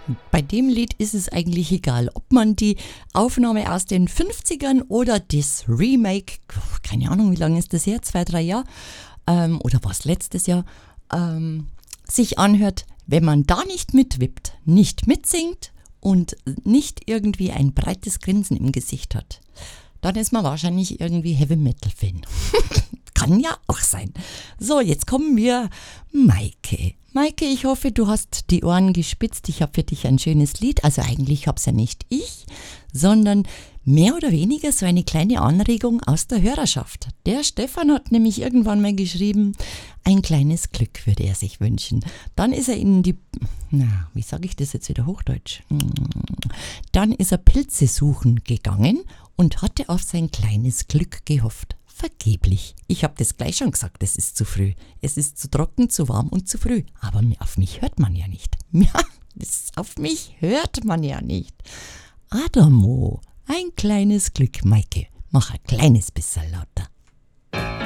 Bei dem Lied ist es eigentlich egal, ob man die Aufnahme aus den 50ern oder das Remake, keine Ahnung, wie lange ist das her, 2-3 Jahre, oder was letztes Jahr, sich anhört, wenn man da nicht mitwippt, nicht mitsingt und nicht irgendwie ein breites Grinsen im Gesicht hat, dann ist man wahrscheinlich irgendwie Heavy-Metal-Fan. Kann ja auch sein. So, jetzt kommen wir, Maike. Maike, ich hoffe, du hast die Ohren gespitzt. Ich habe für dich ein schönes Lied. Also eigentlich habe es ja nicht ich, sondern mehr oder weniger so eine kleine Anregung aus der Hörerschaft. Der Stefan hat nämlich irgendwann mal geschrieben, ein kleines Glück würde er sich wünschen. Dann ist er in die, wie sage ich das jetzt wieder Hochdeutsch? Dann ist er Pilze suchen gegangen und hatte auf sein kleines Glück gehofft. Vergeblich. Ich habe das gleich schon gesagt, es ist zu früh. Es ist zu trocken, zu warm und zu früh. Aber auf mich hört man ja nicht. Ja, auf mich hört man ja nicht. Adamo, ein kleines Glück, Maike. Mach ein kleines bisschen lauter.